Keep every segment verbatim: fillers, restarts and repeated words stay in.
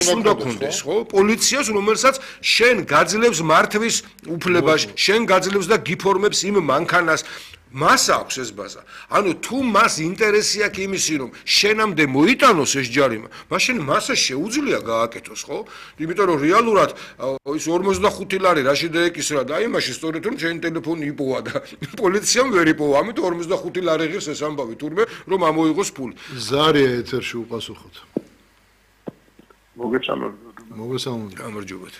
უნდა კონდეს ხო პოლიციას რომელსაც შენ გაძლევს მართვის უფლებას შენ გაძლევს და გიფორმებს იმ მანქანას მას აქვს ეს ბაზა ანუ თუ მას ინტერესი აქვს იმისი რომ შენამდე მოიტანოს ეს ჯარიმა მაშინ მასა შეუძლია გააკეთოს ხო იმიტომ რომ რეალურად ის ორმოცდახუთი ლარი რაში დაეკისრა და იმაში სწორედ რომ შენ ტელეფონი იპოვა და პოლიციამ ვერ იპოვა ამიტომ ორმოცდახუთი ლარი ღირს ეს ამბავი თურმე რომ ამოიღოს ფული ზარია ეთერში უპასუხოთ მოგესალმებით მოგესალმებით გამარჯობათ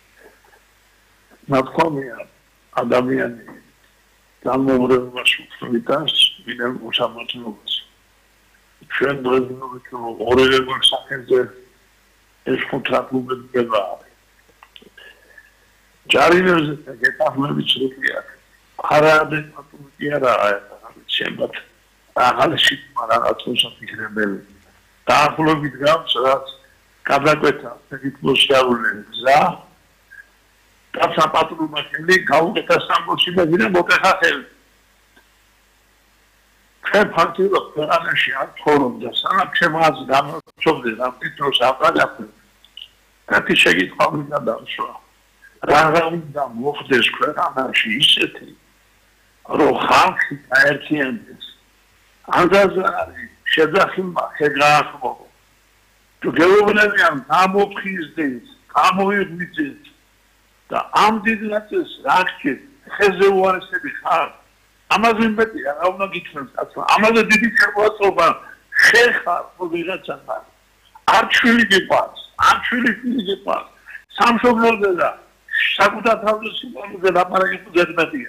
ნათქვამია ადამიანი განმეორებას უთხრიდას ვინმე უსამართლობას ჩვენ დღესდღეობით ორივე გვახსენზე ეს კონტრაქტულება ჯარიმებზე გეტახმებით რუკია არადეკვატური არაა შემბათ აღალში რაღაცა ფიქრებელი დაახლოებით გავს რაც გადაკვეთა ფიქროსიარული გზა და საპატრო მასელი გაუკეთა სამბოში და ვინა მოკეხახელ ჩვენ ფაქტიურად ქვეყანაში არ ცხოვრობდა სანამ ჩემაც გამორჩობდი რა პეტროს აპარატი კაცი შეგიტყვა მინდა დავშვა რა უნდა მოხდეს ქვეყანაში ისეთი რომ ხალხი გაერთიანდეს ანდაზარი შეძახილმა შეგაახმო თუ გეუბნებიან გამოფხიზდეს გამოიღვიძეს და ამ დიდ ნაწილს რაკჭით ხეზე უარესები ხარ ამაზე მეტია რა უნდა გიქნას კაცო ამაზე დიდი შეფასება შეხარ ვიღაცა ხარ არ ჩვილი გიყვარს არ ჩვილი გიყვარს სამშობლოზე და საკუთარ თავზე სიმბოლოზე ლაპარაკი უძებნებია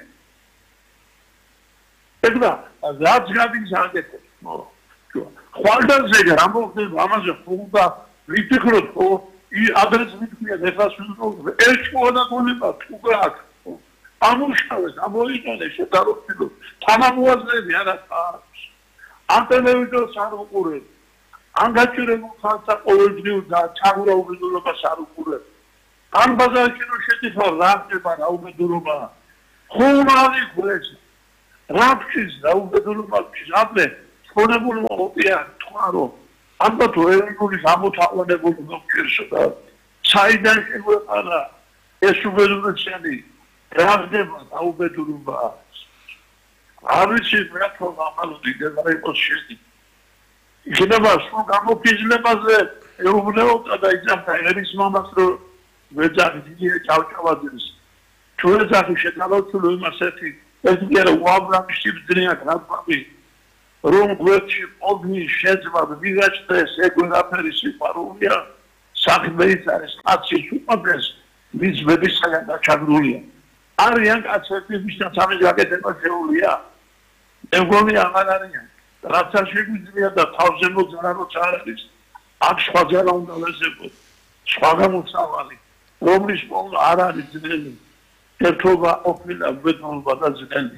ეგდა რაც გადის აკეთებს მო ხვალდაზე რა მოხდება ამაზე ხუდა ვიფიქროთ ხო I adres mitmia defasunu erchmoda goნება თუ გაქვს ამუშავეს ამოიტანე შედაროფილო თანამოაზრები არა აქვს ამ ტელევიზორს არ უყურებ ამ გაჭირებულ ხალხს ყოველდღიურ და ჩაღურა უბედურობას არ უყურებ ამ ბაზარში რო შედიხარ რა ხდება რა უბედურობა ხუმარი ხულეს რაფშის რა უბედურობა ჟაბლე ხონებული მოტია თვარო ამბა თუ ეროვნული გამოთაყვანებული მოგჭირს და საიდან შეგვეყარა ეს უბედურებიანი რა ხდება დაუბედურება არ ვიცი რა თქმა უნდა დიდება იყოს შედი იქნება სულ გამოფიზლებაზე ეუბნეობდა და იძახა ერის მამას რომ ვეძახი დიდი ჭავჭავაძის თუ ეძახი შეტანილ იმასეთი ეს გერა უაბრამში ბძნიათ რა თქვი რომ გვერდში ყოვნი შეძმა ვიღაჩდეს ეგვერაფერი სიყვარულია საქმეის არის კაცის უყვარდეს ვის ბებისგან დაჩაგრულია არიან კაცები ვისაც ამის გაკეთება შეუულია მეგონი აღარ არიან რაც არ შეგვიძლია და თავზე მოძრა როცა არ არის აქ სხვა ჯერა უნდა ვეზებოთ სხვა გამოსავალი რომლის პოვნა არ არის ძნელი ერთობა ოფილა ვეთმობა და ძნელი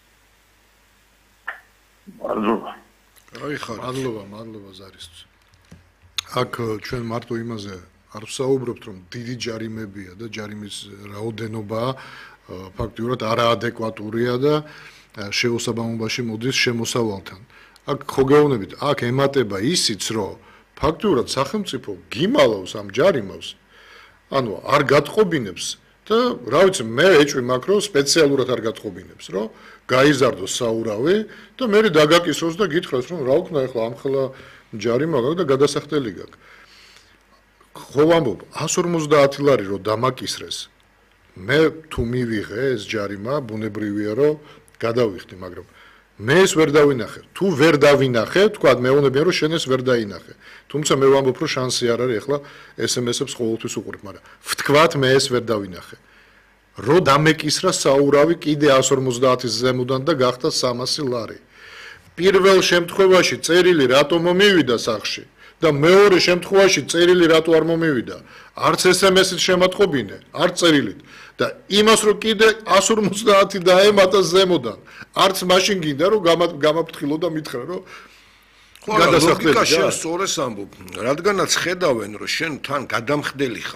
მადლობა აი ხარ მადლობა მადლობა ზარისთვის აქ ჩვენ მარტო იმაზე არ ვსაუბრობთ რომ დიდი ჯარიმებია და ჯარიმის რაოდენობა ფაქტიურად არაადეკვატურია და შეუსაბამობაში მოდის შემოსავალთან აქ ხო გეუბნებით აქ ემატება ისიც რომ ფაქტიურად სახელმწიფო გიმალავს ამ ჯარიმავს ანუ არ გატყობინებს და რა ვიცი მე ეჭვი მაქვს რომ სპეციალურად არ გატყობინებს რომ გაიზარდოს საურავი და მე დაგაკისროს და გითხრას რომ რა უქნა ახლა ამხელა ჯარიმა გაქვს და გადასახდელი გაქვს ხო ვამბობ εκατს ორმოცდაათი ლარი რომ დამაკისრეს მე თუ მივიღე ეს ჯარიმა ბუნებრივია რომ გადავიხდი მაგრამ მე ეს ვერ დავინახე თუ ვერ დავინახე თქვა მეუბნებიან რომ შენ ეს ვერ დაინახე თუმცა მე ვამბობ რომ შანსი არ არის ახლა ესემესებს ყოველთვის უყურებ მაგრამ ვთქვათ მე ეს ვერ დავინახე რო დამეკისრა საურავი კიდე εκατს ორმოცდაათის ზემოდან და გახდა სამასი ლარი პირველ შემთხვევაში წერილი რატომ მომივიდა სახში და მეორე შემთხვევაში წერილი რატო არ მომივიდა არც ესემესით შემატყობინე არც წერილით და იმას რომ კიდე εκατს ორმოცდაათი დაემატა ზემოდან არც მაშინ გინდა რომ გამაფრთხილო და მითხრა რომ გადასახდელი შენ სწორეს ამბობ რადგანაც ხედავენ რომ შენ თან გადამხდელი ხარ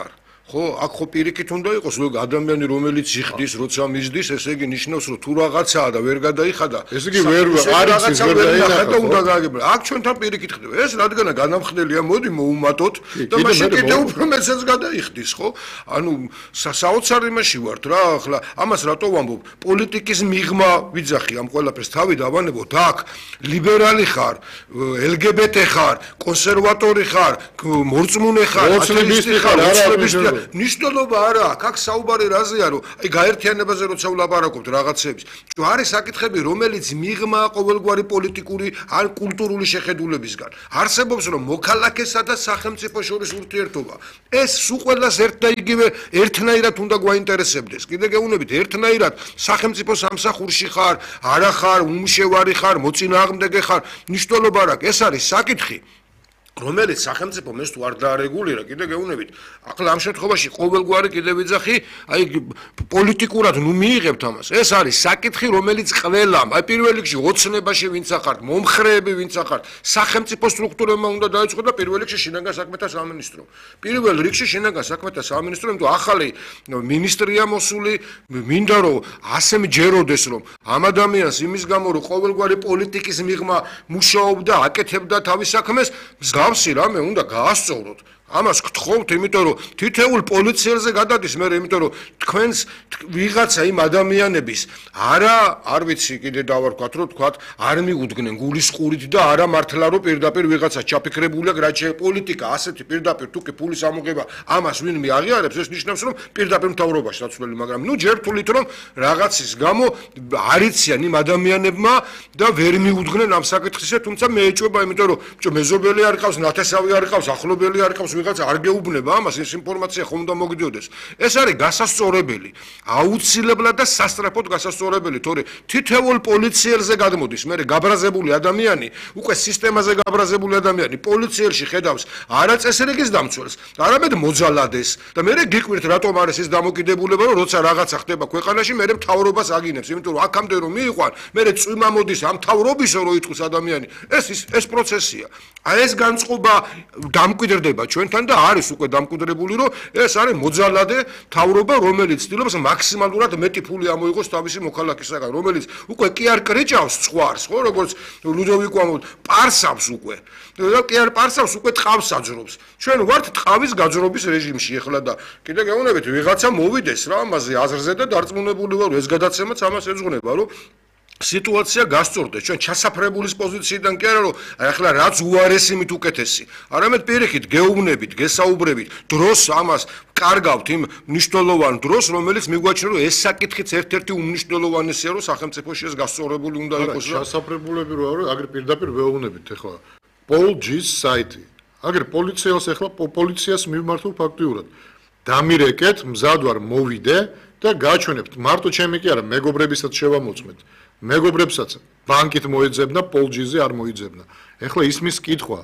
ხო, აქ ხო პირიქით უნდა იყოს, რომ ადამიანი რომელიც იხდის, როცა მისდის, ესე იგი ნიშნავს, რომ თუ რაღაცაა და ვერ გადაიხადა, ესე იგი ვერ არის ის ვერ დაინახა და უნდა გააგებინა. აქ ჩვენთან პირიქით ხდება. ეს რადგან განამხნელია, მოდი მოუმატოთ და მაშინ კიდე უფრო მეცაც გადაიხდის, ხო? ანუ საოცარ იმაში ვართ რა, ახლა ამას რატო ვამბობ? პოლიტიკის მიღმა ვიძახი ამ ყველაფერს თავი დავანებოთ. აქ ლიბერალი ხარ, ელ გი ბი ტი ხარ, კონსერვატორი ხარ, მორწმუნე ხარ, ათეისტი ხარ, ოცნებისტი ნიშნულობა არა აქვს, აქ საუბარი რაზეა, რომ აი გაერთიანებაზე როცა ვლაპარაკობთ რაღაცების. თუ არის საკითხები, რომელიც მიღმა ყოველგვარი პოლიტიკური ან კულტურული შეხედულებისგან. არსებობს რომ მოქალაქესა და სახელმწიფო შორის ურთიერთობა. ეს სულ ყველას ერთ და იგივე ერთნაირად უნდა გვაინტერესებდეს. კიდე გეუბნებით, ერთნაირად სახელმწიფო სამსახურში ხარ, არა ხარ, უმშევარი ხარ, მოწინააღმდეგე ხარ, ნიშნულობა რა აქვს. ეს არის საკითხი, რომელიც სახელმწიფო მეს თუ არ დაარეგულირა, კიდე გეუბნებით, ახლა ამ შემთხვევაში ყოველგვარი კიდე ვიძახი, აი პოლიტიკურად ნუ მიიღებთ ამას. ეს არის საკითხი, რომელიც ყველამ, აი პირველ რიგში ოცნებაში ვინც ახართ, მომხრეები ვინც ახართ, სახელმწიფო სტრუქტურებმა უნდა დაიწყო და პირველ რიგში შინაგან საქმეთა სამინისტრო. პირველ რიგში შინაგან საქმეთა სამინისტრო, იმიტომ ახალი მინისტრია მსული, მინდა რომ ასე მჯეროდეს, რომ ამ ადამიანს იმის გამო, რომ ყოველგვარი პოლიტიკის მიღმა მუშაობდა, აკეთებდა თავის საქმეს, მსგავსი რამე უნდა გაასწოროთ. ამას გთხოვთ, იმიტომ რომ თითოეულ პოლიციელზე გადადის მე, იმიტომ რომ თქვენს ვიღაცა იმ ადამიანების არა, არ ვიცი, კიდე დავარქვათ, რომ თქვათ, არ მიუდგნენ გულისყურით და არა მართლა რომ პირდაპირ ვიღაცა ჩაფიქრებული აქვს, რაც პოლიტიკა ასეთი პირდაპირ თუ კი ფულის ამოღება ამას ვინმე აღიარებს, ეს ნიშნავს, რომ პირდაპირ მთავრობაში დაცვლილი, მაგრამ ნუ ჯერ თulit რომ რაღაცის გამო არიციან იმ ადამიანებმა და ვერ მიუდგნენ ამ საკითხზე, თუმცა მე ეჭვება, იმიტომ რომ მეზობელი არ ყავს, ნათესავი არ ყავს, ახლობელი არ ყავს, ვიღაცა არ გეუბნება ამას, ეს ინფორმაცია ხომ უნდა მოგდიოდეს. ეს არის გასასწორებელი, აუცილებლად და სასწრაფოდ გასასწორებელი, თორე თითოეულ პოლიციელზე გადმოდის, მე გაბრაზებული ადამიანი, უკვე სისტემაზე გაბრაზებული ადამიანი, პოლიციელში ხედავს არა წესრიგის დამცველს, არამედ მოძალადეს და მე გიკვირთ რატომ არის ეს დამოკიდებულება, რომ როცა რაღაცა ხდება ქვეყანაში, მე მთავრობას აგინებს, იმიტომ რომ აქამდე რომ მიიყვან, მე წვიმა მოდის ამ მთავრობისო რომ იტყვის ადამიანი. ეს ეს პროცესია. აი ეს განწყობა დამკვიდრდება ჩვენთან და არის უკვე დამკვიდრებული, რომ ეს არის მოძალადე მთავრობა, რომელიც ცდილობს მაქსიმალურად მეტი ფული ამოიღოს თავისი მოქალაქისაგან, რომელიც უკვე კი არ კრიჭავს სხვას, ხო, როგორც ლუდოვიკო ამბობს, პარსავს უკვე. და კი არ პარსავს, უკვე ტყავს აძრობს. ჩვენ ვართ ტყავის გაძრობის რეჟიმში ახლა და კიდე გეუბნებით, ვიღაცა მოვიდეს რა ამაზე აზრზე და დარწმუნებული ვარ, ეს გადაცემაც ამას ეძღვნება, რომ სიტუაცია გასწორდეს ჩვენ ჩასაფრებულის პოზიციიდან კი არა რომ ახლა რაც უარესი მით უკეთესი არამედ პირიქით გეუბნებით გესაუბრებით დროს ამას კარგავთ იმ მნიშვნელოვან დროს რომელიც მიგვაჩნია რომ ეს საკითხიც ერთ-ერთი უმნიშვნელოვანესია რომ სახელმწიფოში ეს გასწორებული უნდა იყოს რა ჩასაფრებულები რო არის აგერ პირდაპირ ვეუბნებით ახლა პოლ ჯის საიტი აგერ პოლიციას ახლა პოლიციას მიმართულ ფაქტიურად დამირეკეთ მზად ვარ მოვიდე და გაჩვენებთ მარტო ჩემი კი არა მეგობრებისაც შევამოწმეთ მეგობრებსაც ბანკით მოეძებნა პოლჯიზე არ მოიძებნა. ეხლა ისმის კითხვა.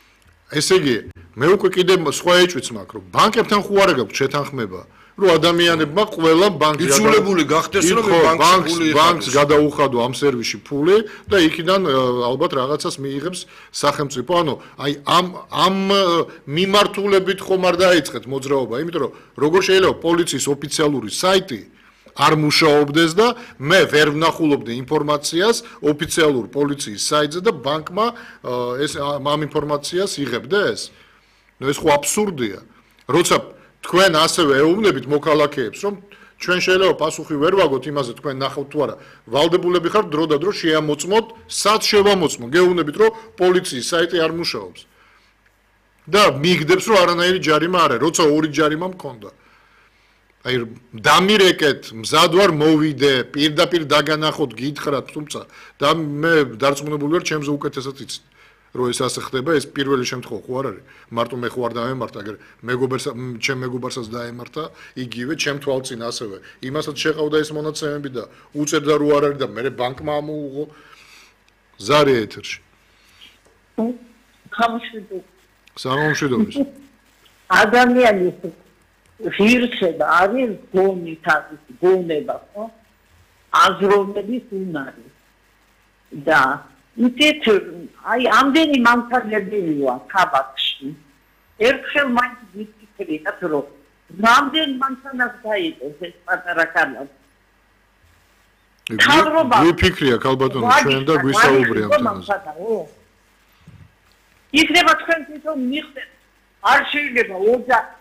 ესე იგი, მე უკვე კიდე სხვა ეჭვიც მაქვს, რომ ბანკებთან ხო არ გაქვს შეთანხმება, რომ ადამიანებმა ყველა ბანკი იცულებული გახდეს, რომ ბანკს ბანკს გადაუხადო ამ სერვისში ფული და იქიდან ალბათ რაღაცას მიიღებს სახელმწიფო. ანუ აი ამ ამ მიმართულებით ხომ არ დაიწყეთ მოძრაობა, იმიტომ რომ როგორ შეიძლება პოლიციის ოფიციალური საიტი არ მუშაობდეს და მე ვერ ვნახულობდი ინფორმაციას ოფიციალურ პოლიციის საიტზე და ბანკმა ეს ამ ინფორმაციას იღებდეს. ნუ ეს ხო აბსურდია. როცა თქვენ ასევე ეუბნებით მოქალაქეებს, რომ ჩვენ შეიძლება პასუხი ვერ ვაგოთ იმაზე თქვენ ნახავთ თუ არა, ვალდებულები ხართ დრო და დრო შეამოწმოთ, სად შევამოწმო. გეუბნებით, რომ პოლიციის საიტი არ მუშაობს. და მიიგდებს, რომ არანაირი ჯარიმა არ არის, როცა ორი ჯარიმა მქონდა. აი დამირეკეთ მზად ვარ მოვიდე პირდაპირ დაგანახოთ გითხრათ თუმცა და მე დარწმუნებული ვარ ჩემზე უკეთესად იცით რომ ეს ასე ხდება ეს პირველი შემთხვევა ხო არ არის მარტო მე ხო არ დავემართა აგერ მეგობერს ჩემ მეგობარსაც დაემართა იგივე ჩემ თვალწინ ასევე იმასაც შეყავდა ეს მონაცემები და უწერდა რო არ არის და მე ბანკმა ამოუღო ზარი ეთერში ხამშვიდობ სამომშვიდობის ადამიანის ღირსება არის გონი თავის გონება ხო აზროვნების უნარი და ითეთ აი ამდენი მანქანები ვიყვა ქალაქში ერთხელ მაინც ვიფიქრეთ რომ რამდენ მანქანას გაიყენს ეს პატარა ქალაქი? თავრობა ვიფიქრია ქალბატონო ჩვენ და გვისაუბრია ამაზე. იქნება თქვენ თვითონ მიხდეთ არ შეიძლება ოჯახ